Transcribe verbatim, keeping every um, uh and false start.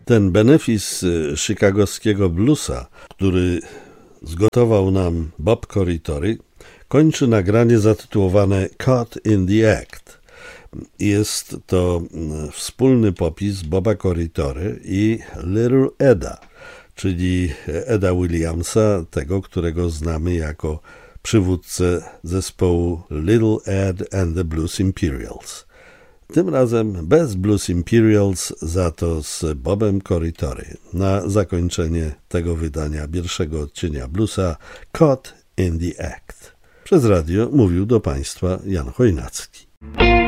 Ten benefis chicagowskiego bluesa, który zgotował nam Bob Corritore, kończy nagranie zatytułowane Caught in the Act. Jest to wspólny popis Boba Corritore i Little Eda, czyli Eda Williamsa, tego, którego znamy jako przywódcę zespołu Little Ed and the Blues Imperials. Tym razem bez Blues Imperials, za to z Bobem Corritore na zakończenie tego wydania pierwszego odcienia bluesa Caught in the Act. Przez radio mówił do Państwa Jan Chojnacki.